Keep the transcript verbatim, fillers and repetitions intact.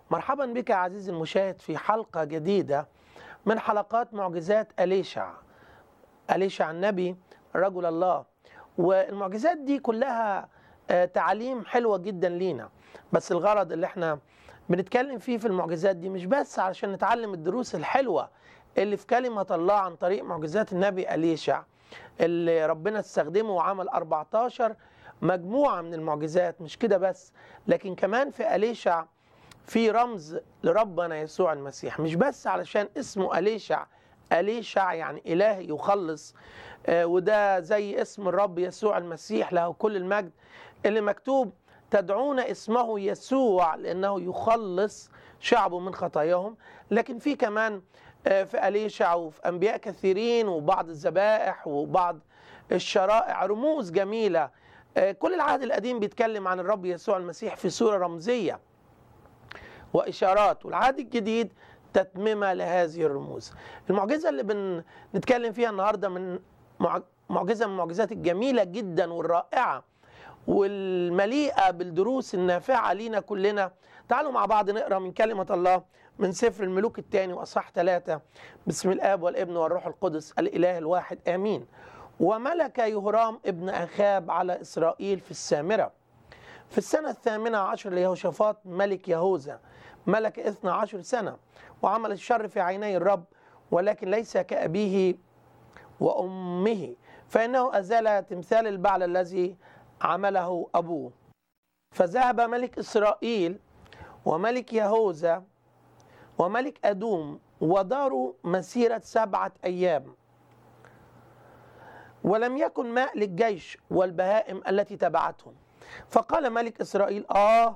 مرحبا بك يا عزيزي المشاهد في حلقة جديدة من حلقات معجزات أليشع. أليشع النبي رجل الله، والمعجزات دي كلها آه، تعاليم حلوة جدا لينا. بس الغرض اللي احنا بنتكلم فيه في المعجزات دي مش بس علشان نتعلم الدروس الحلوة اللي في كلمة الله عن طريق معجزات النبي أليشع اللي ربنا استخدمه وعمل أربعتاشر مجموعة من المعجزات. مش كده بس، لكن كمان في أليشع في رمز لربنا يسوع المسيح، مش بس علشان اسمه أليشع. أليشع يعني إله يخلص، آه وده زي اسم الرب يسوع المسيح له كل المجد اللي مكتوب تدعون اسمه يسوع لأنه يخلص شعبه من خطاياهم. لكن في كمان آه في أليشع وفي أنبياء كثيرين وبعض الذبائح وبعض الشرائع رموز جميلة. آه كل العهد القديم بيتكلم عن الرب يسوع المسيح في صورة رمزية وإشارات، والعهد الجديد تتممة لهذه الرموز. المعجزة اللي بنتكلم فيها النهاردة من معجزة من المعجزات الجميلة جدا والرائعة والمليئة بالدروس النافعة لينا كلنا. تعالوا مع بعض نقرأ من كلمة الله من سفر الملوك الثاني وأصحاح ثلاثة. بسم الآب والابن والروح القدس الإله الواحد آمين. وملك يهرام ابن أخاب على إسرائيل في السامرة في السنة الثامنة عشر ليهوشافاط ملك يهوذا، ملك اثنى عشر سنة، وعمل الشر في عيني الرب ولكن ليس كأبيه وأمه، فإنه أزال تمثال البعل الذي عمله أبوه. فذهب ملك إسرائيل وملك يهوذا وملك أدوم وداروا مسيرة سبعة أيام، ولم يكن ماء للجيش والبهائم التي تبعتهم. فقال ملك إسرائيل: آه